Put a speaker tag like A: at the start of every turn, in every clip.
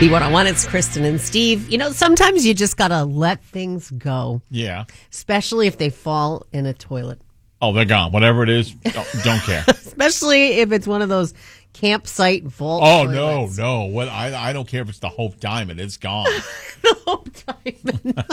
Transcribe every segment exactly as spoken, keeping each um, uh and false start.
A: B one oh one, it's Kristen and Steve. You know, sometimes you just got to let things go.
B: Yeah.
A: Especially if they fall in a toilet.
B: Oh, they're gone. Whatever it is, don't, don't care.
A: Especially if it's one of those campsite vault
B: Oh,
A: toilets.
B: no, no. What I I don't care if it's the Hope Diamond. It's gone.
A: The Hope Diamond.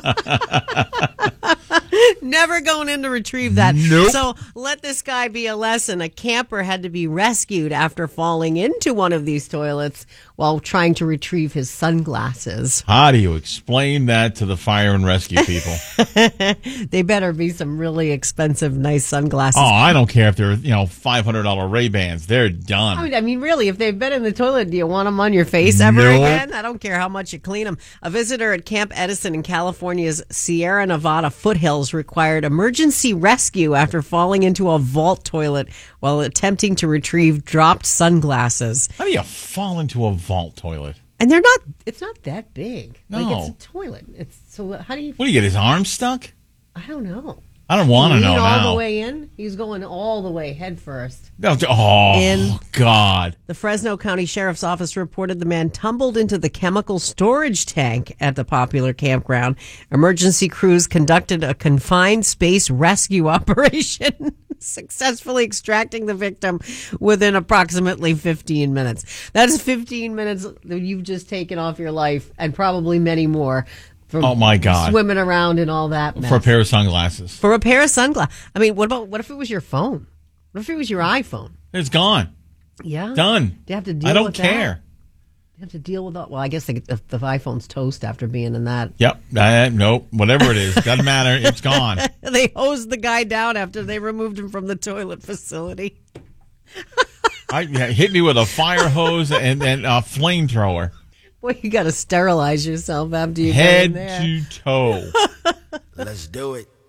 A: Never going in to retrieve that.
B: Nope.
A: So let this guy be a lesson. A camper had to be rescued after falling into one of these toilets while trying to retrieve his sunglasses.
B: How do you explain that to the fire and rescue people?
A: They better be some really expensive, nice sunglasses.
B: Oh, I don't care if they're, you know, five hundred dollars Ray-Bans. They're done.
A: I mean, I mean, really, if they've been in the toilet, do you want them on your face ever
B: Nope.
A: again? I don't care how much you clean them. A visitor at Camp Edison in California's Sierra Nevada foothills required emergency rescue after falling into a vault toilet while attempting to retrieve dropped sunglasses.
B: How do you fall into a vault toilet?
A: And they're not, it's not that big. Like,
B: No.
A: it's a toilet. It's so how do you,
B: What do you get, his arm stuck?
A: I don't know.
B: I don't want to
A: Lean
B: know
A: all
B: now.
A: the way in? He's going all the way head first.
B: Oh,
A: In-
B: God.
A: The Fresno County Sheriff's Office reported the man tumbled into the chemical storage tank at the popular campground. Emergency crews conducted a confined space rescue operation, successfully extracting the victim within approximately fifteen minutes. That's fifteen minutes that you've just taken off your life, and probably many more. From
B: Oh, my God.
A: Swimming around and all that mess.
B: For a pair of sunglasses.
A: For a pair of sunglasses. I mean, what about, what if it was your phone? What if it was your iPhone?
B: It's gone.
A: Yeah.
B: Done.
A: Do you have to deal
B: I don't
A: with that?
B: care.
A: You have to deal with that. Well, I guess the, the, the iPhone's toast after being in that.
B: Yep. Uh, nope. Whatever it is. Doesn't matter. It's gone.
A: They hosed the guy down after they removed him from the toilet facility.
B: I, yeah, hit me with a fire hose and, and a flamethrower.
A: Well, you got to sterilize yourself after you
B: Head
A: get in there.
B: to toe.
C: Let's do it.